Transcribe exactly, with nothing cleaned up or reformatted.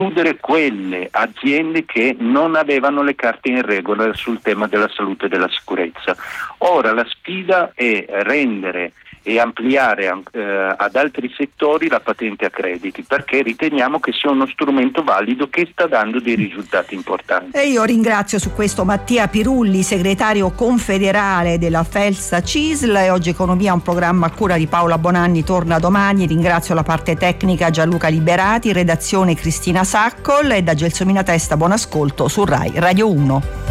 chiudere quelle aziende che non avevano le carte in regola sul tema della salute e della sicurezza. Ora la sfida è rendere e ampliare eh, ad altri settori la patente a crediti, perché riteniamo che sia uno strumento valido che sta dando dei risultati importanti. E io ringrazio su questo Mattia Pirulli, segretario confederale della FELSA CISL, e Oggi Economia, un programma a cura di Paola Bonanni, torna domani. Ringrazio la parte tecnica Gianluca Liberati, redazione Cristina Saccol, e da Gelsomina Testa buon ascolto su Rai Radio uno.